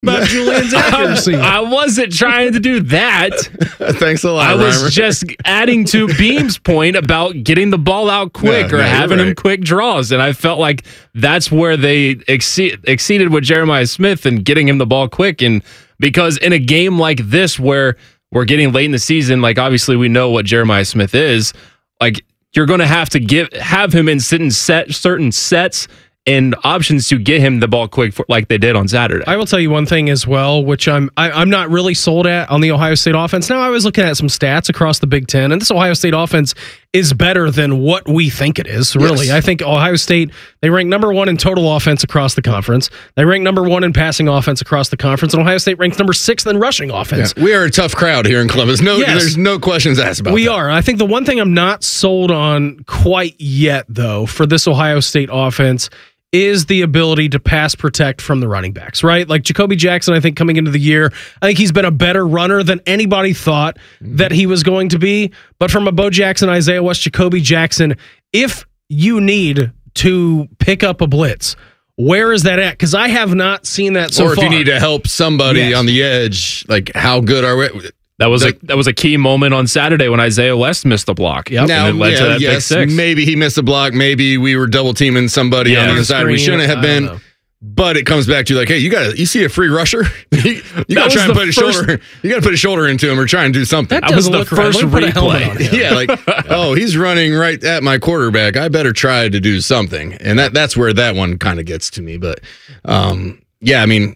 about Julian's accuracy. I wasn't trying to do that. Thanks a lot, I was Reimer. just adding to Beam's point about getting the ball out quick or having him quick draws. And I felt like that's where they exceeded with Jeremiah Smith and getting him the ball quick. And because in a game like this where we're getting late in the season, like obviously we know what Jeremiah Smith is, like you're going to have him in certain sets and options to get him the ball quick like they did on Saturday. I will tell you one thing as well, which I'm not really sold at on the Ohio State offense. Now, I was looking at some stats across the Big Ten, and this Ohio State offense is better than what we think it is, really. Yes. I think Ohio State, they rank number 1 in total offense across the conference. They rank number 1 in passing offense across the conference, and Ohio State ranks number 6 in rushing offense. Yeah. We are a tough crowd here in Columbus. There's no questions asked about We that. are. I think the one thing I'm not sold on quite yet, though, for this Ohio State offense is the ability to pass protect from the running backs, right? Like Jacoby Jackson, I think coming into the year, I think he's been a better runner than anybody thought that he was going to be. But from a Bo Jackson, Isaiah West, Jacoby Jackson, if you need to pick up a blitz, where is that at? Because I have not seen that so far. Or if you need to help somebody on the edge, like how good are we? That was a key moment on Saturday when Isaiah West missed the block. Yep. Now, and it led to that big six. Maybe he missed a block. Maybe we were double teaming somebody on the inside. We shouldn't have been. But it comes back to like, hey, you see a free rusher? you got to try and put a shoulder. You got to put a shoulder into him or try and do something. That was the first replay. Yeah, like he's running right at my quarterback. I better try to do something. And that's where that one kind of gets to me. But yeah, I mean.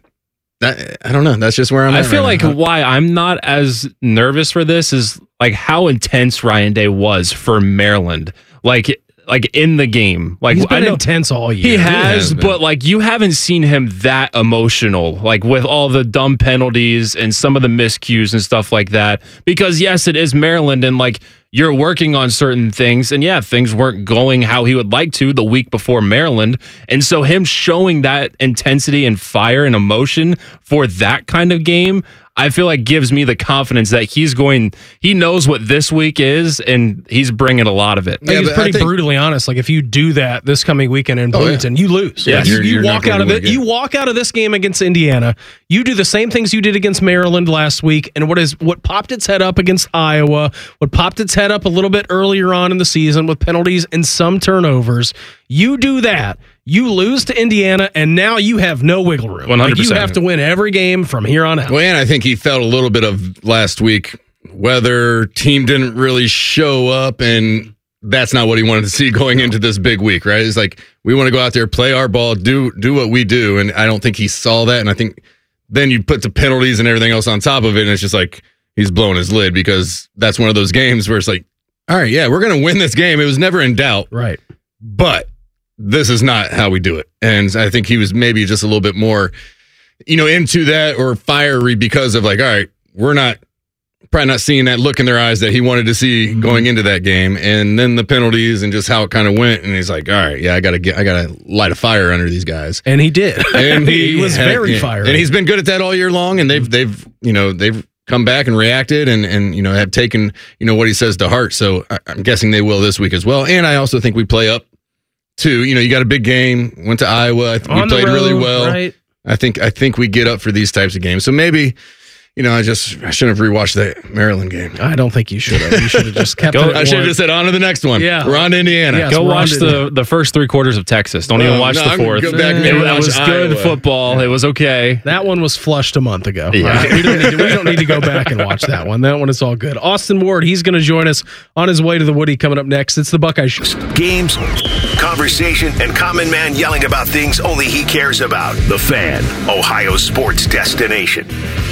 I don't know. That's just where I'm at. I feel like why I'm not as nervous for this is like how intense Ryan Day was for Maryland. Like in the game. Like he's been intense all year. He has, but like you haven't seen him that emotional, like with all the dumb penalties and some of the miscues and stuff like that. Because yes, it is Maryland and like you're working on certain things, and yeah, things weren't going how he would like to the week before Maryland. And so him showing that intensity and fire and emotion for that kind of game, I feel like gives me the confidence that he knows what this week is, and he's bringing a lot of it. Yeah, he's pretty brutally honest. Like if you do that this coming weekend in Bloomington, you lose. Yeah, you walk out of it. You walk out of this game against Indiana. You do the same things you did against Maryland last week, and what popped its head up against Iowa, what popped its head up a little bit earlier on in the season with penalties and some turnovers. You do that. You lose to Indiana, and now you have no wiggle room. 100%. Like you have to win every game from here on out. Well, and I think he felt a little bit of last week, whether team didn't really show up, and that's not what he wanted to see going into this big week, right? It's like, we want to go out there, play our ball, do what we do, and I don't think he saw that, and I think then you put the penalties and everything else on top of it, and it's just like he's blowing his lid because that's one of those games where it's like, all right, yeah, we're going to win this game. It was never in doubt. Right. But this is not how we do it. And I think he was maybe just a little bit more, into that or fiery because of like, all right, we're probably not seeing that look in their eyes that he wanted to see going into that game. And then the penalties and just how it kind of went. And he's like, all right, yeah, I got to light a fire under these guys. And he did. And he was very fiery. And he's been good at that all year long. And they've come back and reacted and have taken, what he says to heart. So I'm guessing they will this week as well. And I also think we play up to, you got a big game, went to Iowa. I think we played really well. Right. I think we get up for these types of games. So maybe, I shouldn't have rewatched that Maryland game. I don't think you should have. You should have just kept it. I should have just said on to the next one. Yeah. We're on to Indiana. Yes, go watch the first 3 quarters of Texas. Don't even watch the fourth. Go back and that was good Iowa. football. It was okay. That one was flushed a month ago. Yeah. Right? We don't need to go back and watch that one. That one is all good. Austin Ward, he's going to join us on his way to the Woody coming up next. It's the Buckeye Show. Games, conversation, and common man yelling about things only he cares about. The Fan, Ohio sports destination.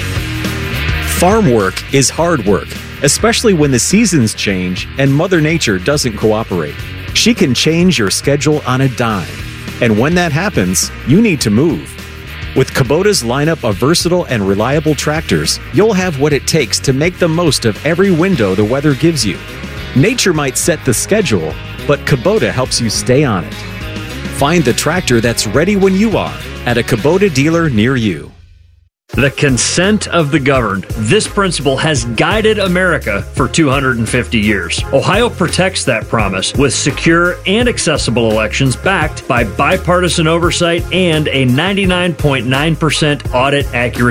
Farm work is hard work, especially when the seasons change and Mother Nature doesn't cooperate. She can change your schedule on a dime. And when that happens, you need to move. With Kubota's lineup of versatile and reliable tractors, you'll have what it takes to make the most of every window the weather gives you. Nature might set the schedule, but Kubota helps you stay on it. Find the tractor that's ready when you are at a Kubota dealer near you. The consent of the governed. This principle has guided America for 250 years. Ohio protects that promise with secure and accessible elections backed by bipartisan oversight and a 99.9% audit accuracy